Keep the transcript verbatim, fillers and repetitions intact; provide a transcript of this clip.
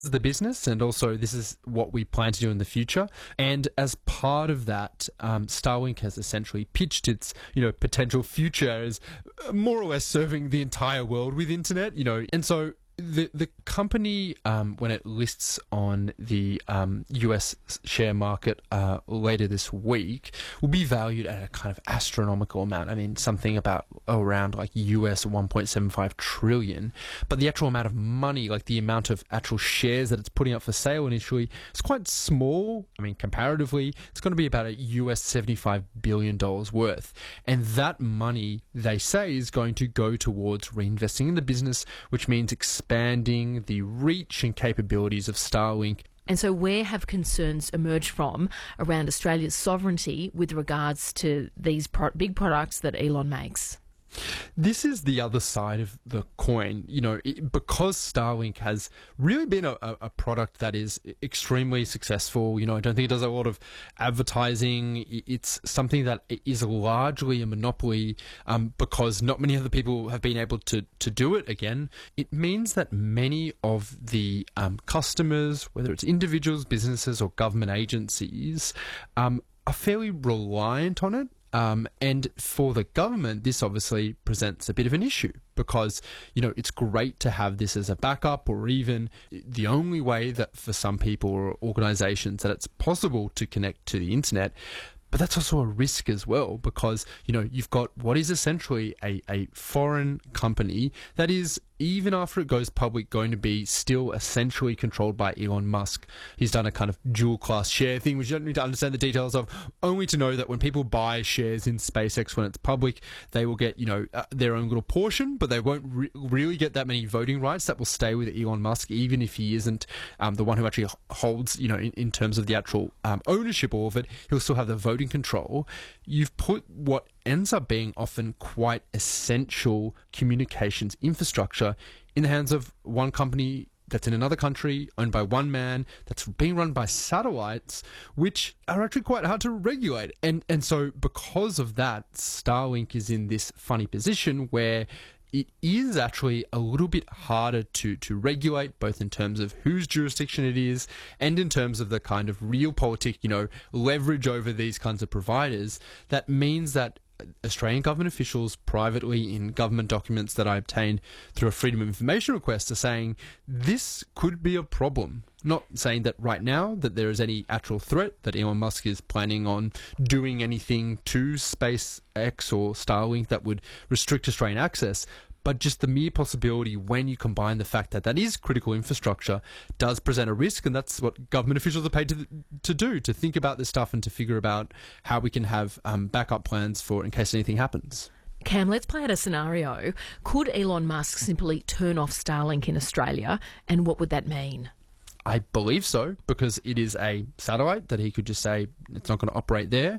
the business, and also this is what we plan to do in the future. And as part of that, um, Starlink has essentially pitched its, you know, potential future as more or less serving the entire world with internet, you know, and so The the company, um, when it lists on the um, U S share market uh, later this week, will be valued at a kind of astronomical amount. I mean, something about around like U S one point seven five trillion. But the actual amount of money, like the amount of actual shares that it's putting up for sale initially, is quite small. I mean, comparatively, it's going to be about a U S seventy-five billion dollars worth. And that money, they say, is going to go towards reinvesting in the business, which means expanding the reach and capabilities of Starlink. And so where have concerns emerged from around Australia's sovereignty with regards to these pro- big products that Elon makes? This is the other side of the coin. You know, it, because Starlink has really been a, a product that is extremely successful. You know, I don't think it does a lot of advertising. It's something that is largely a monopoly um, because not many other people have been able to, to do it again. It means that many of the um, customers, whether it's individuals, businesses, or government agencies, um, are fairly reliant on it. Um, and for the government, this obviously presents a bit of an issue because, you know, it's great to have this as a backup, or even the only way that for some people or organizations that it's possible to connect to the internet. But that's also a risk as well because, you know, you've got what is essentially a, a foreign company that is, even after it goes public, going to be still essentially controlled by Elon Musk. He's done a kind of dual class share thing, which you don't need to understand the details of, only to know that when people buy shares in SpaceX when it's public, they will get, you know, uh, their own little portion, but they won't re- really get that many voting rights. That will stay with Elon Musk, even if he isn't um, the one who actually holds, you know, in, in terms of the actual um, ownership of it, he'll still have the voting control. You've put what ends up being often quite essential communications infrastructure in the hands of one company that's in another country, owned by one man, that's being run by satellites, which are actually quite hard to regulate. And and so because of that, Starlink is in this funny position where it is actually a little bit harder to, to regulate, both in terms of whose jurisdiction it is and in terms of the kind of realpolitik, you know, leverage over these kinds of providers. That means that Australian government officials privately in government documents that I obtained through a Freedom of Information request are saying this could be a problem. Not saying that right now that there is any actual threat that Elon Musk is planning on doing anything to SpaceX or Starlink that would restrict Australian access, but just the mere possibility when you combine the fact that that is critical infrastructure does present a risk, and that's what government officials are paid to to do, to think about this stuff and to figure about how we can have um, backup plans for in case anything happens. Cam, let's play out a scenario. Could Elon Musk simply turn off Starlink in Australia, and what would that mean? I believe so, because it is a satellite that he could just say it's not going to operate there.